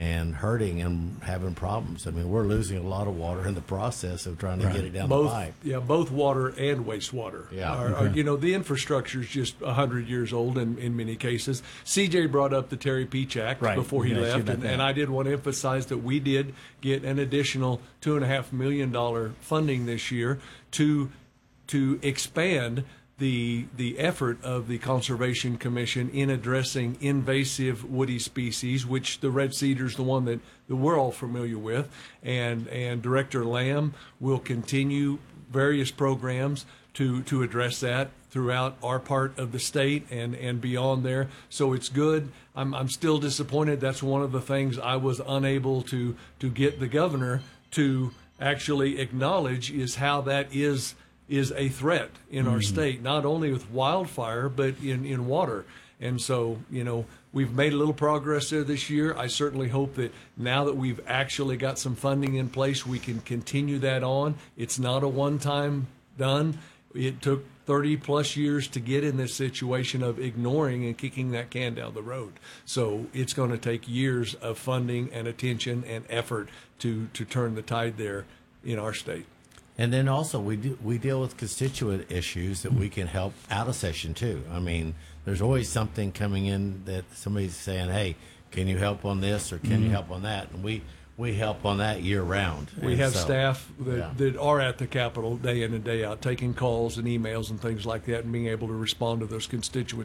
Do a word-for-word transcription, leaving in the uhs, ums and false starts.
and hurting and having problems. I mean, we're losing a lot of water in the process of trying to Right. get it down both, the pipe. yeah, both water and wastewater. Yeah. Are, are, you know, the infrastructure is just a hundred years old in, in many cases. C J brought up the Terry Peach Act Right. before he Yeah, she left, meant and, that. and I did want to emphasize that we did get an additional two and a half million dollar funding this year to to expand the the effort of the Conservation Commission in addressing invasive woody species, which the red cedar is the one that, that we're all familiar with, and and Director Lamb will continue various programs to to address that throughout our part of the state and and beyond there. So it's good. I'm I'm still disappointed. That's one of the things I was unable to to get the governor to actually acknowledge, is how that is is a threat in our state, not only with wildfire, but in, in water. And so, you know, we've made a little progress there this year. I certainly hope that now that we've actually got some funding in place, we can continue that on. It's not a one-time done. It took thirty plus years to get in this situation of ignoring and kicking that can down the road. So it's going to take years of funding and attention and effort to, to turn the tide there in our state. And then also we do, we deal with constituent issues that we can help out of session too. I mean, there's always something coming in that somebody's saying, "Hey, can you help on this or can Mm-hmm. you help on that?" And we we help on that year round. We And have so, staff that, yeah. that are at the Capitol day in and day out, taking calls and emails and things like that, and being able to respond to those constituent